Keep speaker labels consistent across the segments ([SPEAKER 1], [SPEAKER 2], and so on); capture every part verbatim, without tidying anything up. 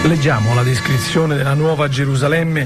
[SPEAKER 1] Leggiamo la descrizione della Nuova Gerusalemme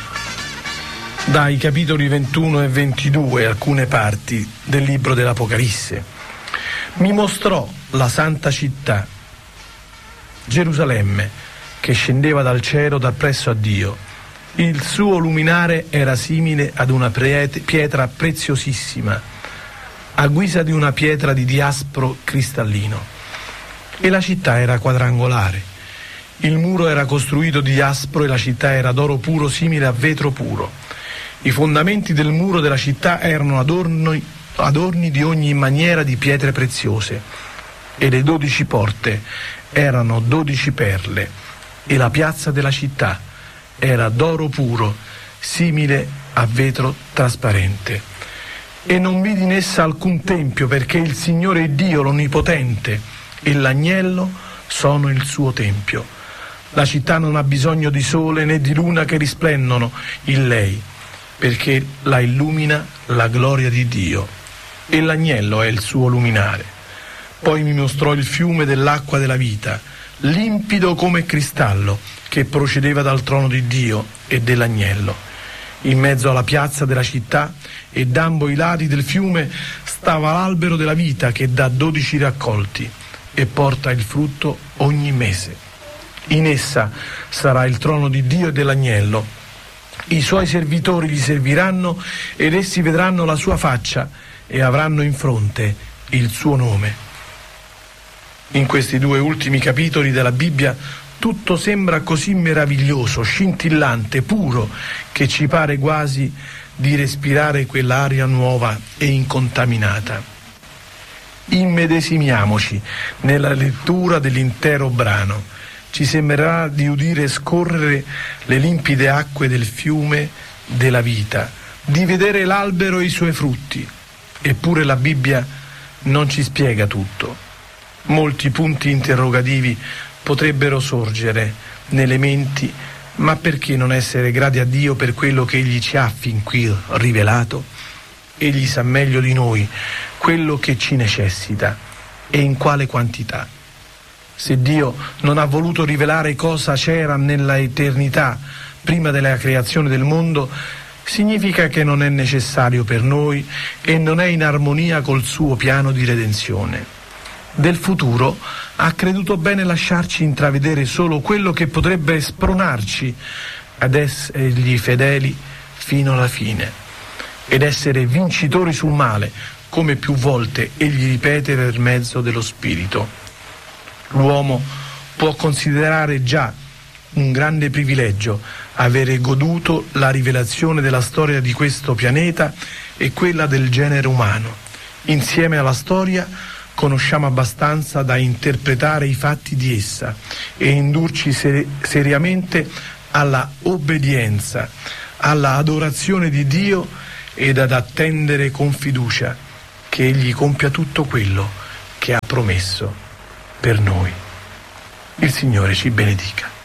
[SPEAKER 1] dai capitoli ventuno e ventidue, alcune parti del libro dell'Apocalisse. Mi mostrò la santa città, Gerusalemme, che scendeva dal cielo da presso a Dio. Il suo luminare era simile ad una pietra preziosissima, a guisa di una pietra di diaspro cristallino. E la città era quadrangolare. Il muro era costruito di diaspro e la città era d'oro puro simile a vetro puro. I fondamenti del muro della città erano adorni, adorni di ogni maniera di pietre preziose, e le dodici porte erano dodici perle, e la piazza della città era d'oro puro simile a vetro trasparente. E non vidi in essa alcun tempio, perché il Signore Dio l'Onnipotente e l'agnello sono il suo tempio. La città non ha bisogno di sole né di luna che risplendono in lei, perché la illumina la gloria di Dio, e l'agnello è il suo luminare. Poi mi mostrò il fiume dell'acqua della vita, limpido come cristallo, che procedeva dal trono di Dio e dell'agnello. In mezzo alla piazza della città e d'ambo i lati del fiume stava l'albero della vita, che dà dodici raccolti e porta il frutto ogni mese. In essa sarà il trono di Dio e dell'agnello. I suoi servitori gli serviranno ed essi vedranno la sua faccia e avranno in fronte il suo nome. In questi due ultimi capitoli della Bibbia tutto sembra così meraviglioso, scintillante, puro, che ci pare quasi di respirare quell'aria nuova e incontaminata. Immedesimiamoci nella lettura dell'intero brano. Ci sembrerà di udire scorrere le limpide acque del fiume della vita, di vedere l'albero e i suoi frutti. Eppure la Bibbia non ci spiega tutto. Molti punti interrogativi potrebbero sorgere nelle menti, ma perché non essere grati a Dio per quello che Egli ci ha fin qui rivelato? Egli sa meglio di noi quello che ci necessita e in quale quantità. Se Dio non ha voluto rivelare cosa c'era nella eternità prima della creazione del mondo, significa che non è necessario per noi e non è in armonia col suo piano di redenzione. Del futuro ha creduto bene lasciarci intravedere solo quello che potrebbe spronarci ad essergli fedeli fino alla fine ed essere vincitori sul male, come più volte egli ripete per mezzo dello Spirito. L'uomo può considerare già un grande privilegio avere goduto la rivelazione della storia di questo pianeta e quella del genere umano. Insieme alla storia conosciamo abbastanza da interpretare i fatti di essa e indurci ser- seriamente alla obbedienza, alla adorazione di Dio ed ad attendere con fiducia che Egli compia tutto quello che ha promesso per noi. Il Signore ci benedica.